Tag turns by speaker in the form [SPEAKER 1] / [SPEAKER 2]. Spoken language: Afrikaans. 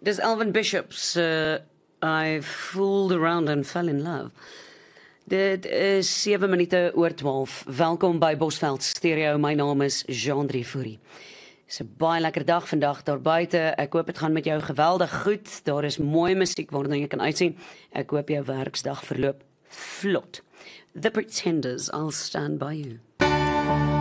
[SPEAKER 1] Dis Alvin Bishop's I Fooled Around and Fell in Love. Dit is 7 minute oor 12. Welkom by Bosveld Stereo. My naam is Jean-Drie Fourie. Dis 'n baie lekker dag vandag daar buite. Ek hoop dit gaan met jou geweldig goed. Daar is mooi musiek waarna jy kan uitsien. Ek hoop jou werksdag verloop vlot. The Pretenders, I'll stand by you.